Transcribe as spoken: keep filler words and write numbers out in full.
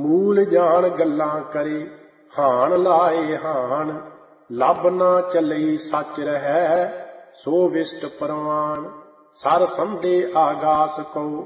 ਮੂਲ ਜਾਣ ਗੱਲਾਂ ਕਰੇ, ਹਾਣ ਲਾਏ ਹਾਣ। ਲੱਭ ਨਾ ਚੱਲਈ ਸੱਚ ਰਹੈ, ਸੋ ਵਿਸ਼ਟ ਪ੍ਰਵਾਨ। Sir ਸੰਧੇ ਆਗਾਸ Q,